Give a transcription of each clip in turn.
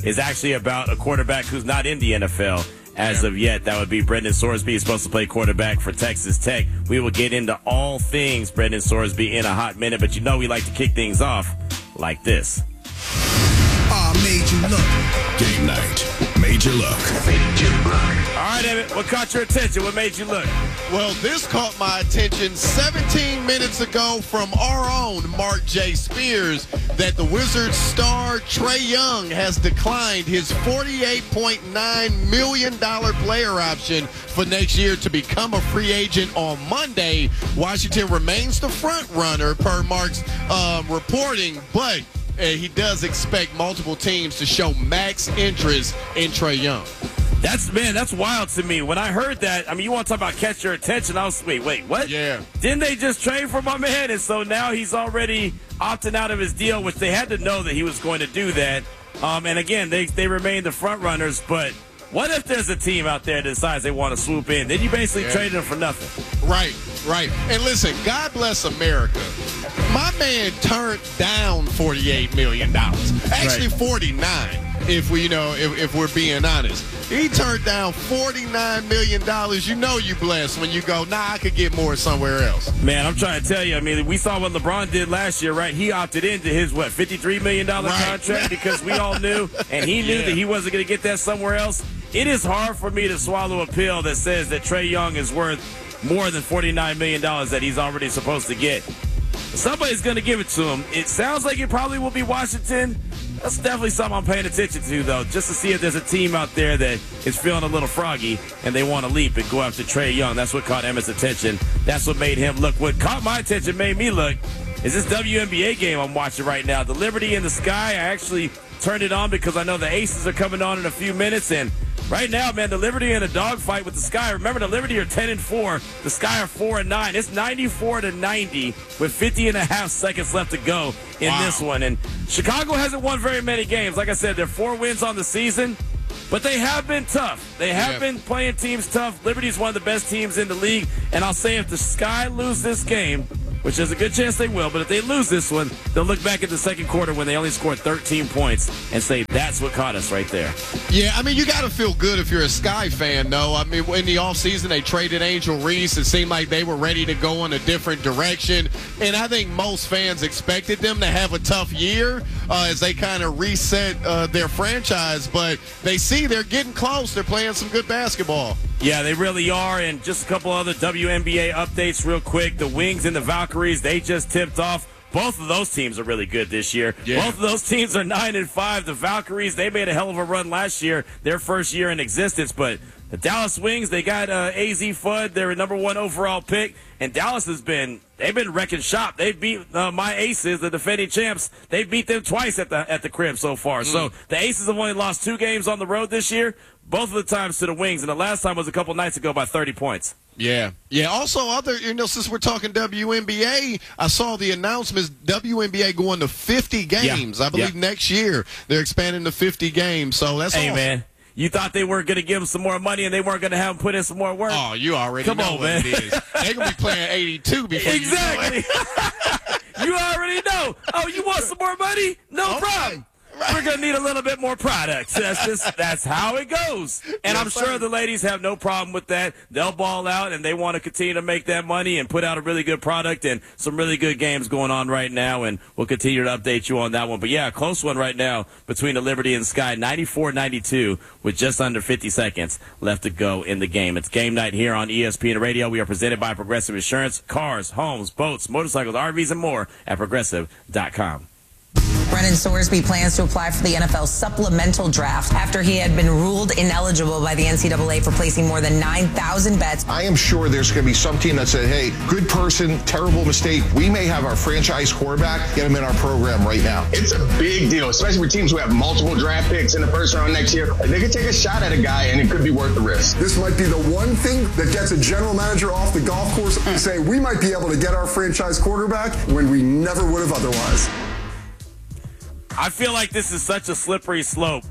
is actually about a quarterback who's not in the NFL as of yet. That would be Brendan Sorsby. He's supposed to play quarterback for Texas Tech. We will get into all things Brendan Sorsby in a hot minute, but you know we like to kick things off like this. Made you look. Game night. Made you look. All right, Emmett, what caught your attention? What made you look? Well, this caught my attention 17 minutes ago from our own Mark J. Spears that the Wizards star Trae Young has declined his $48.9 million player option for next year to become a free agent on Monday. Washington remains the front runner per Mark's reporting, but he does expect multiple teams to show max interest in Trae Young. That's wild to me. When I heard that, I mean, you want to talk about catch your attention, I was, wait, what? Yeah. Didn't they just trade for my man? And so now he's already opting out of his deal, which they had to know that he was going to do that. And again, they remain the front runners, but what if there's a team out there that decides they want to swoop in? Then you basically traded them for nothing. Right. And listen, God bless America. My man turned down $48 million. Actually, 49, if we're being honest. He turned down $49 million. You know you blessed when you go, I could get more somewhere else. Man, I'm trying to tell you, I mean, we saw what LeBron did last year, right? He opted into his, $53 million contract because we all knew, and he knew that he wasn't going to get that somewhere else. It is hard for me to swallow a pill that says that Trae Young is worth more than $49 million that he's already supposed to get. Somebody's going to give it to him. It sounds like it probably will be Washington. That's definitely something I'm paying attention to, though, just to see if there's a team out there that is feeling a little froggy and they want to leap and go after Trae Young. That's what caught Emmett's attention. That's what made him look. What caught my attention, made me look, is this WNBA game I'm watching right now. The Liberty in the Sky, I actually turned it on because I know the Aces are coming on in a few minutes, and right now, man, the Liberty in a dogfight with the Sky. Remember, the Liberty are 10-4. The Sky are 4-9. It's 94-90 with 50.5 seconds left to go in this one. And Chicago hasn't won very many games. Like I said, they're 4 wins on the season, but they have been tough. They have been playing teams tough. Liberty's one of the best teams in the league. And I'll say if the Sky lose this game, which there's a good chance they will, but if they lose this one, they'll look back at the second quarter when they only scored 13 points and say, that's what caught us right there. Yeah, I mean, you got to feel good if you're a Sky fan, though. I mean, in the offseason, they traded Angel Reese. It seemed like they were ready to go in a different direction. And I think most fans expected them to have a tough year as they kind of reset their franchise. But they see they're getting close. They're playing some good basketball. Yeah, they really are. And just a couple other WNBA updates real quick. The Wings and the Valkyries, they just tipped off. Both of those teams are really good this year. Yeah. Both of those teams are 9-5. The Valkyries, they made a hell of a run last year, their first year in existence. But the Dallas Wings, they got AZ Fudd, their number 1 overall pick. And Dallas they've been wrecking shop. They beat my Aces, the defending champs. They beat them twice at the crib so far. So the Aces have only lost 2 games on the road this year. Both of the times to the Wings, and the last time was a couple nights ago by 30 points. Yeah. Also, since we're talking WNBA, I saw the announcements, WNBA going to 50 games. I believe next year they're expanding to 50 games. So that's awesome. Man. You thought they weren't going to give them some more money and they weren't going to have them put in some more work? Oh, you already know what it is. They're going to be playing 82 before exactly. you know it. You already know. Oh, you want some more money? No problem. We're going to need a little bit more products. That's how it goes. And I'm sure the ladies have no problem with that. They'll ball out, and they want to continue to make that money and put out a really good product and some really good games going on right now, and we'll continue to update you on that one. But, yeah, a close one right now between the Liberty and Sky, 94-92 with just under 50 seconds left to go in the game. It's game night here on ESPN Radio. We are presented by Progressive Insurance. Cars, homes, boats, motorcycles, RVs, and more at Progressive.com. Brendan Sorsby plans to apply for the NFL supplemental draft after he had been ruled ineligible by the NCAA for placing more than 9,000 bets. I am sure there's going to be some team that said, hey, good person, terrible mistake. We may have our franchise quarterback, get him in our program right now. It's a big deal, especially for teams who have multiple draft picks in the first round next year. They could take a shot at a guy, and it could be worth the risk. This might be the one thing that gets a general manager off the golf course and say, we might be able to get our franchise quarterback when we never would have otherwise. I feel like this is such a slippery slope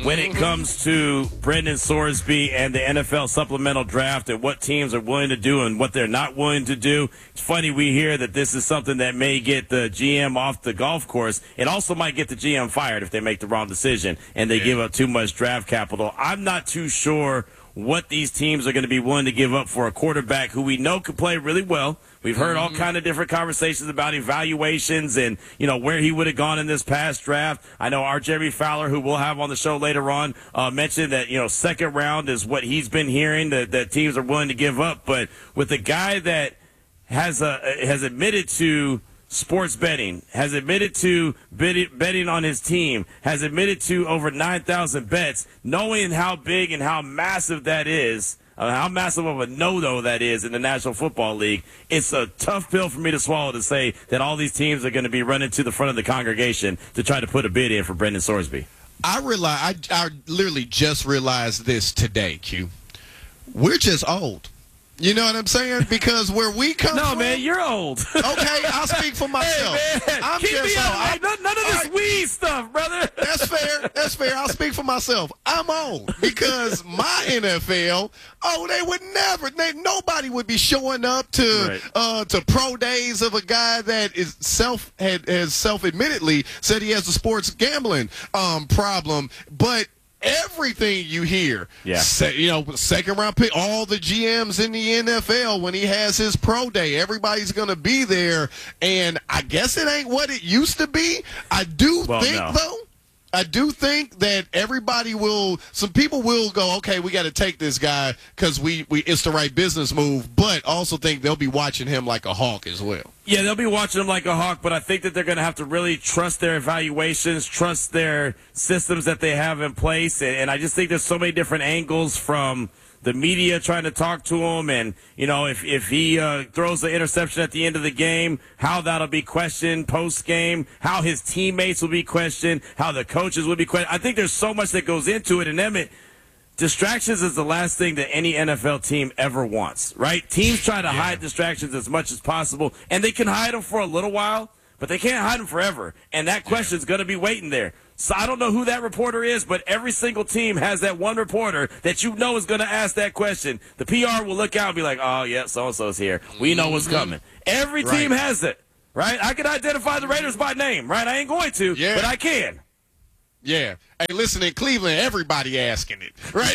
when it comes to Brendan Sorsby and the NFL supplemental draft and what teams are willing to do and what they're not willing to do. It's funny we hear that this is something that may get the GM off the golf course. It also might get the GM fired if they make the wrong decision and they give up too much draft capital. I'm not too sure what these teams are going to be willing to give up for a quarterback who we know can play really well. We've heard all kind of different conversations about evaluations and, where he would have gone in this past draft. I know our Jerry Fowler, who we'll have on the show later on, mentioned that, second round is what he's been hearing that teams are willing to give up. But with a guy that has admitted to sports betting, has admitted to betting on his team, has admitted to over 9,000 bets, knowing how big and how massive that is, how massive of a no-no that is in the National Football League, it's a tough pill for me to swallow to say that all these teams are going to be running to the front of the congregation to try to put a bid in for Brendan Sorsby. I literally just realized this today, Q. We're just old. You know what I'm saying? Because where we come from... No, man, you're old. Okay, I'll speak for myself. Hey, man, I'm keep just me out of none of this weed stuff, brother. That's fair. That's fair. I'll speak for myself. I'm old because my NFL, they would never... nobody would be showing up to pro days of a guy that is has self-admittedly said he has a sports gambling problem, but... Everything you hear, second round pick, all the GMs in the NFL, when he has his pro day, everybody's going to be there. And I guess it ain't what it used to be. I do think that some people will go, okay, we got to take this guy because it's the right business move, but also think they'll be watching him like a hawk as well. Yeah, they'll be watching him like a hawk, but I think that they're going to have to really trust their evaluations, trust their systems that they have in place, and I just think there's so many different angles from the media trying to talk to him, and, if he throws the interception at the end of the game, how that'll be questioned post-game, how his teammates will be questioned, how the coaches will be questioned. I think there's so much that goes into it, and Emmett, distractions is the last thing that any NFL team ever wants, right? Teams try to hide distractions as much as possible, and they can hide them for a little while, but they can't hide them forever, and that question's going to be waiting there. So I don't know who that reporter is, but every single team has that one reporter that is going to ask that question. The PR will look out and be like, oh, yeah, so-and-so's here. We know what's coming. Every team has it, right? I can identify the Raiders by name, right? I ain't going to, but I can. Yeah. Hey, listen, in Cleveland, everybody asking it, right?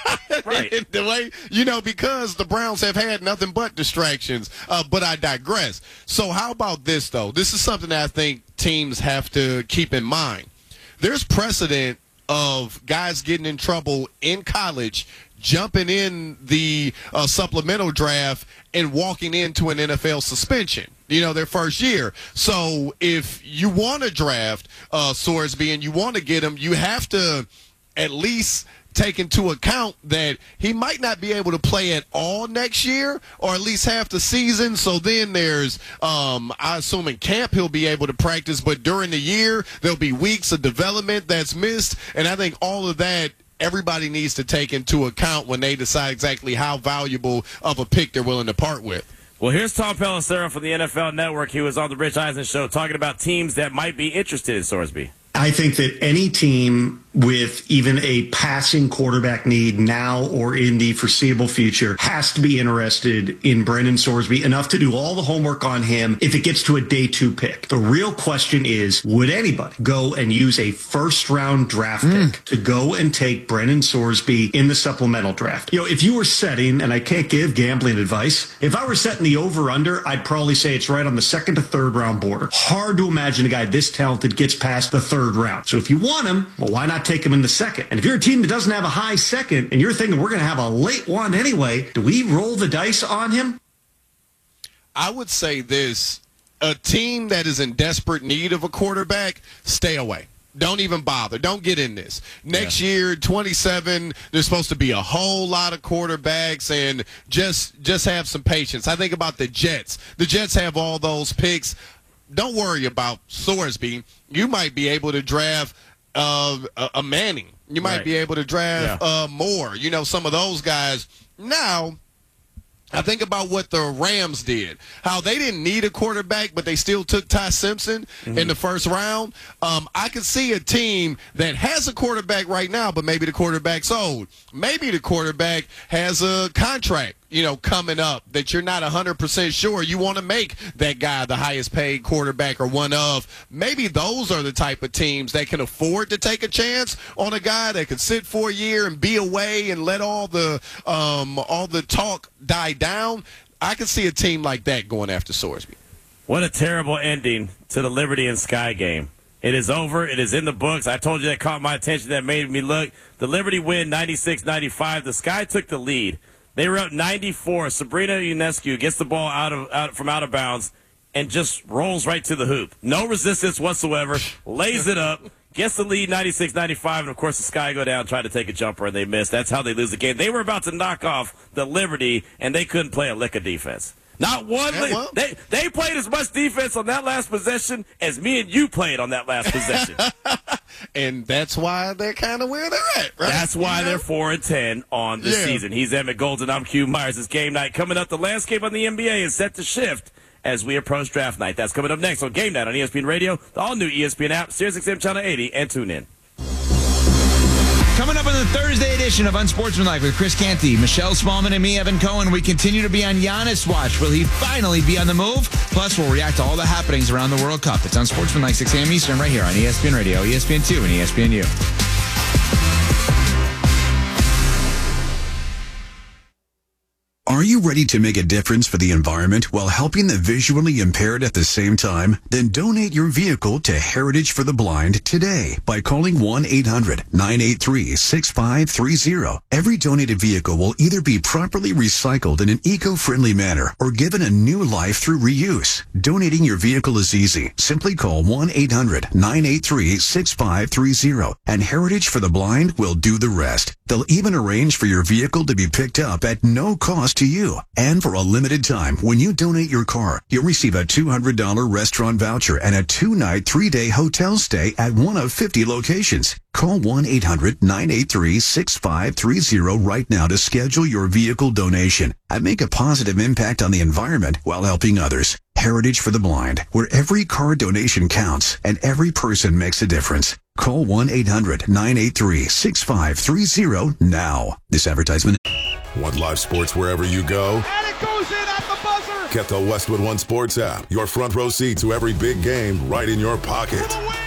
Right. The way, because the Browns have had nothing but distractions. But I digress. So how about this, though? This is something that I think teams have to keep in mind. There's precedent of guys getting in trouble in college, jumping in the supplemental draft and walking into an NFL suspension, their first year. So if you want to draft Sorsby and you want to get him, you have to at least take into account that he might not be able to play at all next year or at least half the season. So then there's, I assume in camp he'll be able to practice, but during the year there'll be weeks of development that's missed. And I think all of that everybody needs to take into account when they decide exactly how valuable of a pick they're willing to part with. Well, here's Tom Pelissero from the NFL Network. He was on the Rich Eisen show talking about teams that might be interested in Sorsby. I think that any team with even a passing quarterback need now or in the foreseeable future has to be interested in Brendan Sorsby enough to do all the homework on him if it gets to a day 2 pick. The real question is, would anybody go and use a first-round draft pick to go and take Brendan Sorsby in the supplemental draft? If you were setting, and I can't give gambling advice, if I were setting the over-under, I'd probably say it's right on the 2nd to 3rd round border. Hard to imagine a guy this talented gets past the 3rd round. So if you want him, well, why not take him in the 2nd? And if you're a team that doesn't have a high 2nd and you're thinking we're going to have a late one anyway, do we roll the dice on him? I would say this. A team that is in desperate need of a quarterback, stay away. Don't even bother. Don't get in this. Next year, 27, there's supposed to be a whole lot of quarterbacks, and just have some patience. I think about the Jets. The Jets have all those picks. Don't worry about Sorsby. You might be able to draft a Manning. You might be able to draft Moore. Some of those guys. Now, I think about what the Rams did, how they didn't need a quarterback, but they still took Ty Simpson in the first round. I could see a team that has a quarterback right now, but maybe the quarterback's old. Maybe the quarterback has a contract, coming up that you're not 100% sure you want to make that guy the highest paid quarterback or one of. Maybe those are the type of teams that can afford to take a chance on a guy that could sit for a year and be away and let all the talk die down. I can see a team like that going after Sorsby. What a terrible ending to the Liberty and Sky game. It is over. It is in the books. I told you that caught my attention. That made me look. The Liberty win 96-95. The Sky took the lead. They were up 94. Sabrina Ionescu gets the ball from out of bounds and just rolls right to the hoop. No resistance whatsoever. Lays it up. Gets the lead 96-95. And, of course, the Sky go down, try to take a jumper, and they miss. That's how they lose the game. They were about to knock off the Liberty, and they couldn't play a lick of defense. Not one. They played as much defense on that last possession as me and you played on that last possession. And that's why they're kind of where they're at, right? That's why they're 4-10 on the season. He's Emmett Golden. I'm Q Myers. It's game night. Coming up, the landscape on the NBA is set to shift as we approach draft night. That's coming up next on Game Night on ESPN Radio, the all-new ESPN app, SiriusXM Channel 80, and tune in. Coming up on the Thursday edition of Unsportsmanlike with Chris Canty, Michelle Smallman, and me, Evan Cohen, we continue to be on Giannis watch. Will he finally be on the move? Plus, we'll react to all the happenings around the World Cup. It's Unsportsmanlike, 6 a.m. Eastern, right here on ESPN Radio, ESPN2, and ESPNU. Are you ready to make a difference for the environment while helping the visually impaired at the same time? Then donate your vehicle to Heritage for the Blind today by calling 1-800-983-6530. Every donated vehicle will either be properly recycled in an eco-friendly manner or given a new life through reuse. Donating your vehicle is easy. Simply call 1-800-983-6530 and Heritage for the Blind will do the rest. They'll even arrange for your vehicle to be picked up at no cost to you. And for a limited time, when you donate your car, you'll receive a $200 restaurant voucher and a 2-night, 3-day hotel stay at one of 50 locations. Call 1-800-983-6530 right now to schedule your vehicle donation and make a positive impact on the environment while helping others. Heritage for the Blind, where every car donation counts and every person makes a difference. Call 1-800-983-6530 now. This advertisement. Want live sports wherever you go? And it goes in at the buzzer! Get the Westwood One Sports app. Your front row seat to every big game right in your pocket.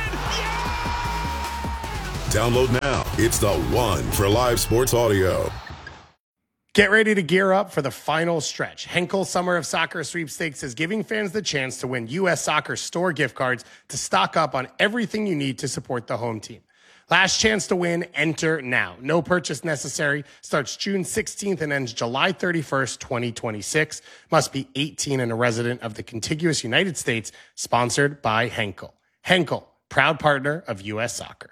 Download now. It's the one for live sports audio. Get ready to gear up for the final stretch. Henkel Summer of Soccer Sweepstakes is giving fans the chance to win U.S. Soccer store gift cards to stock up on everything you need to support the home team. Last chance to win, enter now. No purchase necessary. Starts June 16th and ends July 31st, 2026. Must be 18 and a resident of the contiguous United States. Sponsored by Henkel. Henkel, proud partner of U.S. Soccer.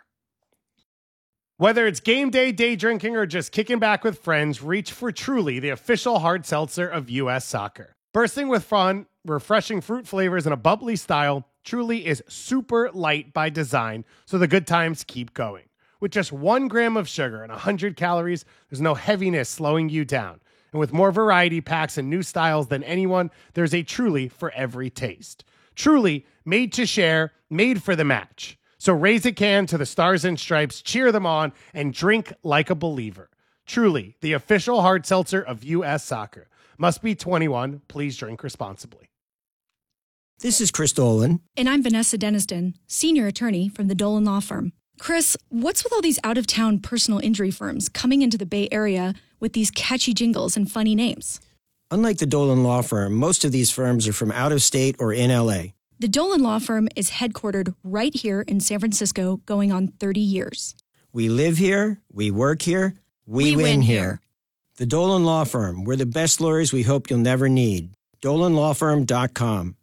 Whether it's game day, day drinking, or just kicking back with friends, reach for Truly, the official hard seltzer of U.S. Soccer. Bursting with fun, refreshing fruit flavors, and a bubbly style, Truly is super light by design, so the good times keep going. With just 1 gram of sugar and 100 calories, there's no heaviness slowing you down. And with more variety packs and new styles than anyone, there's a Truly for every taste. Truly, made to share, made for the match. So raise a can to the Stars and Stripes, cheer them on, and drink like a believer. Truly, the official hard seltzer of U.S. Soccer. Must be 21. Please drink responsibly. This is Chris Dolan. And I'm Vanessa Deniston, senior attorney from the Dolan Law Firm. Chris, what's with all these out-of-town personal injury firms coming into the Bay Area with these catchy jingles and funny names? Unlike the Dolan Law Firm, most of these firms are from out of state or in L.A. The Dolan Law Firm is headquartered right here in San Francisco, going on 30 years. We live here, we work here, we win here. The Dolan Law Firm, we're the best lawyers we hope you'll never need. DolanLawFirm.com.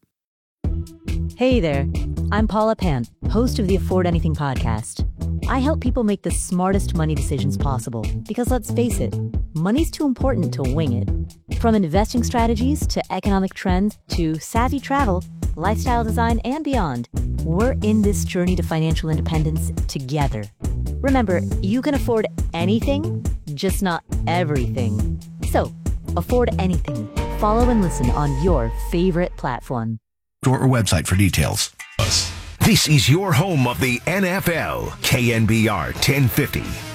Hey there, I'm Paula Pant, host of the Afford Anything podcast. I help people make the smartest money decisions possible because, let's face it, money's too important to wing it. From investing strategies to economic trends to savvy travel, lifestyle design, and beyond, we're in this journey to financial independence together. Remember, you can afford anything, just not everything. So, Afford Anything. Follow and listen on your favorite platform. Or website for details. This is your home of the NFL, KNBR 1050.